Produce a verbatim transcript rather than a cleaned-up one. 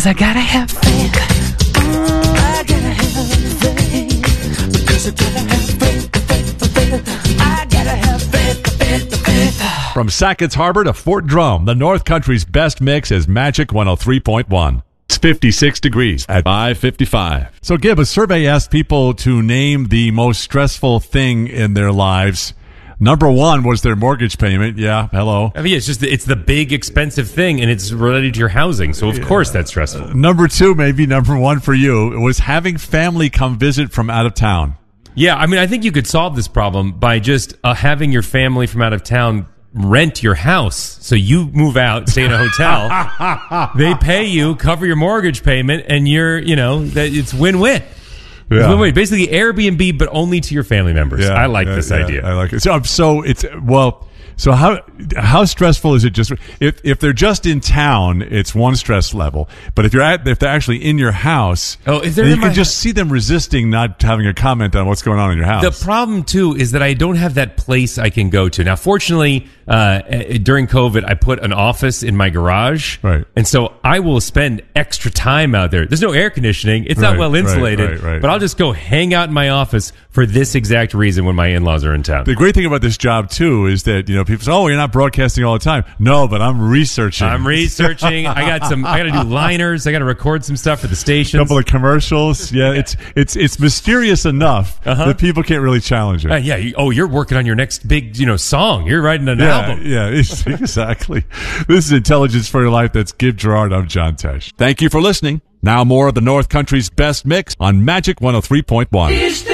Because I gotta have faith. I gotta have faith. Because I gotta have faith, faith, faith. I gotta have faith, faith, faith. From Sackett's Harbor to Fort Drum, the North Country's best mix is Magic one oh three point one. It's fifty-six degrees at five fifty-five. So, Gib, a survey asked people to name the most stressful thing in their lives. Number one was their mortgage payment. Yeah, hello. I mean, it's just it's the big expensive thing, and it's related to your housing. So of yeah. course that's stressful. Uh, number two, maybe number one for you, was having family come visit from out of town. Yeah, I mean, I think you could solve this problem by just uh, having your family from out of town rent your house. So you move out, stay in a hotel. They pay you, cover your mortgage payment, and you're, you know, that it's win-win. Yeah. Win-win. Basically Airbnb, but only to your family members. Yeah, I like yeah, this yeah, idea. I like it. So, so it's, well, so how how stressful is it just if if they're just in town, it's one stress level. But if you're at if they're actually in your house, oh, if they're you in can my just see them resisting not having a comment on what's going on in your house. The problem too is that I don't have that place I can go to. Now, fortunately, uh, during COVID, I put an office in my garage, right? And so I will spend extra time out there. There's no air conditioning; it's right, not well insulated. Right, right, right. But I'll just go hang out in my office for this exact reason when my in-laws are in town. The great thing about this job too is that, you know, people say, "Oh, you're not broadcasting all the time." No, but I'm researching. I'm researching. I got some. I got to do liners. I got to record some stuff for the station. A couple of commercials. Yeah, it's it's it's mysterious enough uh-huh. that people can't really challenge it. Uh, yeah. You, oh, you're working on your next big, you know, song. You're writing an yeah, album. Yeah, exactly. This is Intelligence for Your Life. That's Gib Gerard. I'm John Tesh. Thank you for listening. Now more of the North Country's best mix on Magic one oh three point one.